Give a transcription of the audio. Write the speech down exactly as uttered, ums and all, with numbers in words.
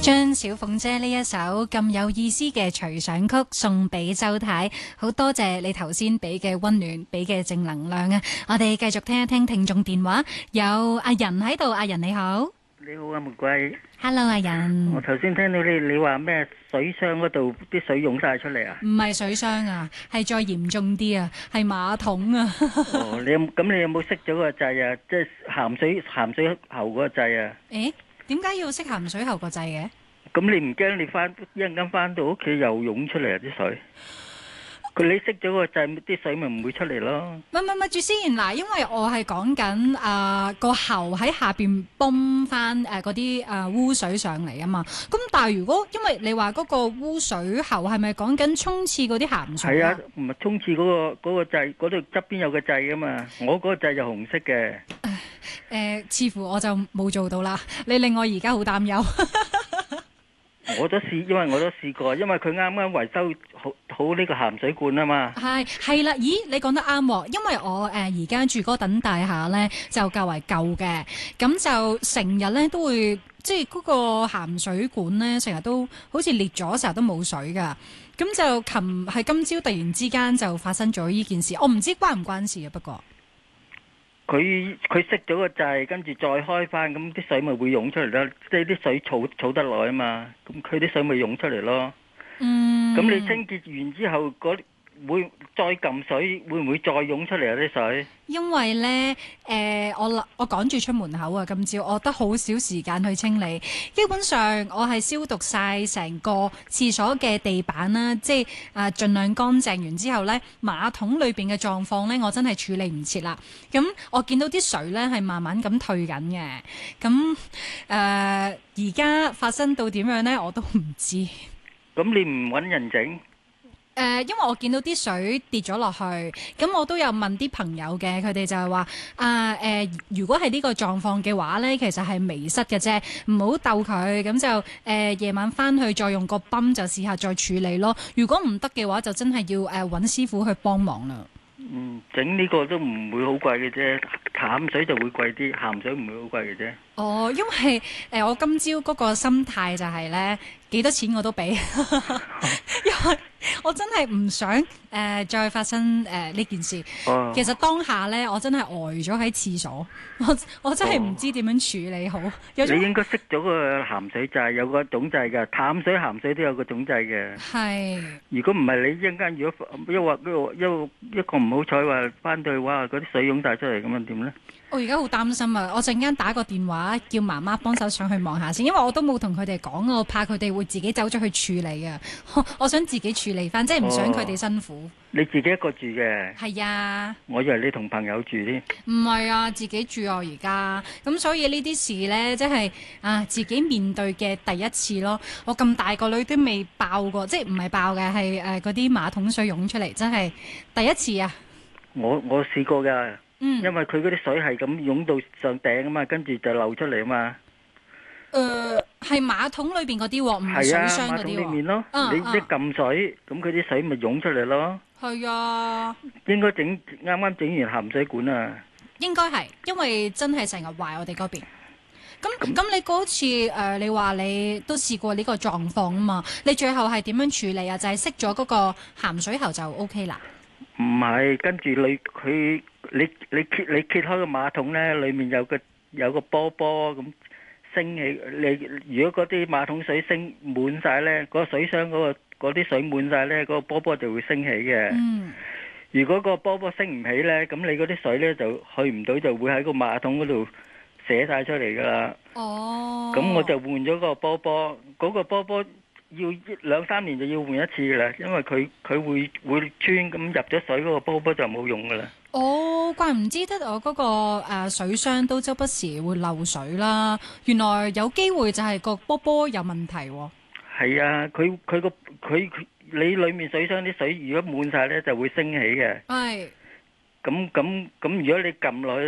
張小鳳姐呢一首咁有意思嘅隨想曲送俾周太，好多謝你頭先俾嘅溫暖，俾嘅正能量啊！我哋繼續聽一聽聽眾電話，有阿仁喺度，阿仁你好。 你好啊，玫瑰。 Hello， 阿仁。 我頭先聽到你你話咩水箱嗰度啲水湧晒出嚟啊？ 唔係水箱啊，係再嚴重啲啊，係馬桶啊。 哦，你有咁你有冇熄咗個掣啊？即係鹹水鹹水喉嗰個掣啊？ 誒，點解要熄鹹水喉個掣嘅？ 咁你唔驚你翻一陣間翻到屋企又湧出嚟啊啲水？佢你熄咗個掣，啲水咪唔會出嚟咯。 唔唔唔住先嗱，因為我係講緊誒個喉喺下邊泵翻誒嗰啲誒污水上嚟啊嘛。咁但係如果因為你話嗰個污水喉係咪講緊沖廁嗰啲鹹水啊？ 係啊，唔係沖廁嗰個嗰個掣，嗰度側邊有個掣噶嘛。我嗰個掣就紅色嘅。 誒，似乎我就冇做到啦。你令我而家好擔憂。 我都試，因為我都試過，因為佢啱啱維修好好呢個鹹水管啊嘛。 係係啦，咦，你講得啱喎，因為我誒而家住嗰等大廈咧就較為舊嘅，咁就成日咧都會即係嗰個鹹水管咧成日都好似裂咗，成日都冇水噶。咁就琴係今朝突然之間就發生咗呢件事，我唔知關唔關事啊。不過佢佢熄咗個掣，跟住再開翻，咁啲水咪會湧出嚟咯。即係啲水儲儲得耐啊嘛，咁佢啲水咪湧出嚟咯。 嗯， 咁你清潔完之後，嗰會再撳水，會唔會再湧出嚟啊啲水？ 因為咧，誒、呃，我我趕住出門口啊，今朝我得好少時間去清理。基本上我係消毒晒成個廁所嘅地板啦，即係啊，盡量乾淨完之後咧，馬桶裏邊嘅狀況咧，我真係處理唔切啦。咁我見到啲水咧係慢慢咁退緊嘅。咁誒，而家發生到點樣咧，我都唔知。 咁你唔揾人整？ 誒、呃，因為我見到啲水跌咗落去，咁我都有問啲朋友嘅，佢哋就係話啊誒，如果係呢個狀況嘅話咧，其實係微濕嘅啫，唔好鬥佢，咁就誒夜、呃、晚翻去再用個泵就試下再處理咯。如果唔得嘅話，就真係要誒揾、呃、師傅去幫忙啦。 嗯，整呢個都唔會好貴嘅啫，淡水就會貴啲，鹹水唔會好貴嘅啫。 哦，因為誒、呃、我今朝嗰個心態就係咧，幾多錢我都俾，因為我真係唔想誒、呃、再發生誒呢、呃、件事。 哦、 其實當下咧，我真係呆咗喺廁所，我我真係唔知點樣處理好。有種你應該熄咗個鹹水掣，有個總掣嘅，淡水鹹水都有個總掣嘅。 係。 如果唔係你一陣間，如果一話一一一個唔好彩話翻到去，哇！嗰啲水湧晒出嚟，咁樣點咧？ 我而家好擔心啊！我陣間打個電話叫媽媽幫手上去望下先，因為我都冇同佢哋講，我怕佢哋會自己走咗去處理啊！我想自己處理翻，即係唔想佢哋辛苦。 哦，你自己一個住嘅？ 係啊。 我以為你同朋友住添。 唔係啊，自己住啊而家。咁所以呢啲事呢，即係啊自己面對嘅第一次咯。我咁大個女都未爆過，即係唔係爆嘅，係誒嗰啲馬桶水湧出嚟，真係第一次啊！ 我我試過㗎。 嗯， 因為佢嗰啲水係咁湧到上頂啊嘛，跟住就漏出嚟啊嘛。 誒、呃，係馬桶裏邊嗰啲，唔係水箱嗰啲。馬桶裏面咯， 啊、 你一撳水，咁佢啲水咪湧出嚟咯。 係啊， 應該整啱啱整完鹹水管啊。 應該係，因為真係成日壞我哋嗰邊。咁咁，你嗰次誒、呃，你話你都試過呢個狀況啊嘛？你最後係點樣處理啊？就係熄咗嗰個鹹水喉就 O K 啦。 唔係，跟住你佢。你你揭你揭開個馬桶咧，裏面有個有個波波咁升起。你如果嗰啲馬桶水升滿晒咧，嗰個水箱嗰個嗰啲水滿晒咧，嗰個波波就會升起嘅。 嗯。如果個波波升唔起咧，咁你嗰啲水咧就去唔到，就會喺個馬桶嗰度瀉晒出嚟噶啦。 哦。咁我就換咗個波波，嗰個波波要兩三年就要換一次噶啦，因為佢佢會會穿，咁入咗水嗰個波波就冇用噶啦。 哦，怪唔知得我嗰、嗰個、呃、水箱都周不時會漏水啦。原來有機會就係個波波有問題喎。 係啊，佢佢個佢你裏面水箱啲水如果滿晒咧，就會升起嘅。 係。 咁咁咁，如果你撳落去。